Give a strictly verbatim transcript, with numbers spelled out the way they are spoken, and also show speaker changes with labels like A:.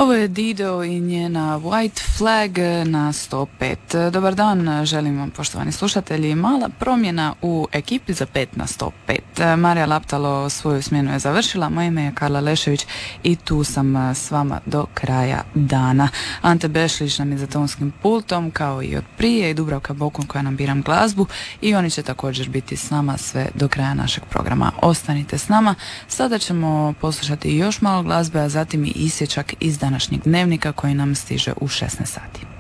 A: Ovo je Dido i njena White Flag na sto pet. Dobar dan, želim vam, poštovani slušatelji. Mala promjena u ekipi za pet na sto pet. Marija Laptalo svoju smjenu je završila, moje ime je Karla Lešević i tu sam s vama do kraja dana. Ante Bešlić nam je za tonskim pultom, kao i od prije, i Dubravka Bokun koja nam biram glazbu, i oni će također biti s nama sve do kraja našeg programa. Ostanite s nama. Sada ćemo poslušati još malo glazbe, a zatim i isječak iz današnjeg dnevnika koji nam stiže u šesnaest sati.